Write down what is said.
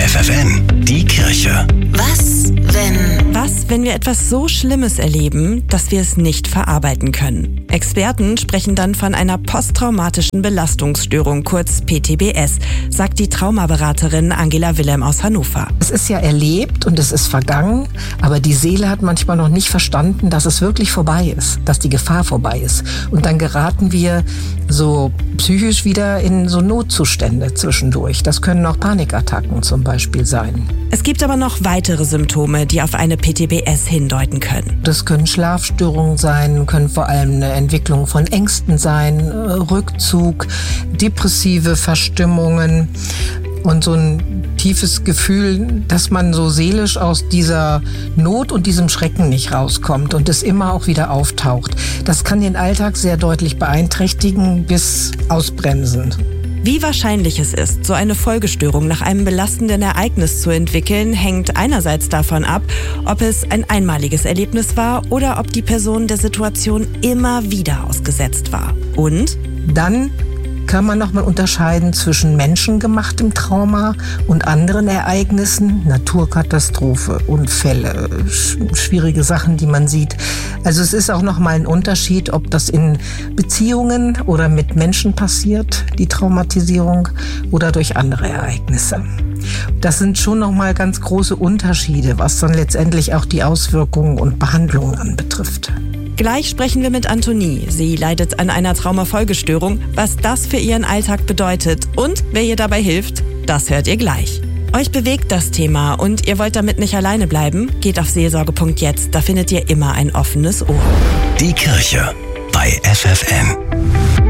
FFN, die Kirche. Was, wenn wir etwas so Schlimmes erleben, dass wir es nicht verarbeiten können? Experten sprechen dann von einer posttraumatischen Belastungsstörung, kurz PTBS, sagt die Traumaberaterin Angela Wilhelm aus Hannover. Es ist ja erlebt und es ist vergangen, aber die Seele hat manchmal noch nicht verstanden, dass es wirklich vorbei ist, dass die Gefahr vorbei ist. Und dann geraten wir so psychisch wieder in so Notzustände zwischendurch. Das können auch Panikattacken zum Beispiel sein. Es gibt aber noch weitere Symptome, die auf eine PTBS hindeuten können. Das können Schlafstörungen sein, können vor allem eine Entwicklung von Ängsten sein, Rückzug, depressive Verstimmungen und so ein tiefes Gefühl, dass man so seelisch aus dieser Not und diesem Schrecken nicht rauskommt und es immer auch wieder auftaucht. Das kann den Alltag sehr deutlich beeinträchtigen bis ausbremsen. Wie wahrscheinlich es ist, so eine Folgestörung nach einem belastenden Ereignis zu entwickeln, hängt einerseits davon ab, ob es ein einmaliges Erlebnis war oder ob die Person der Situation immer wieder ausgesetzt war. Und dann kann man nochmal unterscheiden zwischen menschengemachtem Trauma und anderen Ereignissen, Naturkatastrophe, Unfälle, schwierige Sachen, die man sieht. Also es ist auch nochmal ein Unterschied, ob das in Beziehungen oder mit Menschen passiert, die Traumatisierung, oder durch andere Ereignisse. Das sind schon nochmal ganz große Unterschiede, was dann letztendlich auch die Auswirkungen und Behandlungen anbetrifft. Gleich sprechen wir mit Antonie. Sie leidet an einer Traumafolgestörung. Was das für ihren Alltag bedeutet und wer ihr dabei hilft, das hört ihr gleich. Euch bewegt das Thema und ihr wollt damit nicht alleine bleiben? Geht auf seelsorge.jetzt, da findet ihr immer ein offenes Ohr. Die Kirche bei FFN.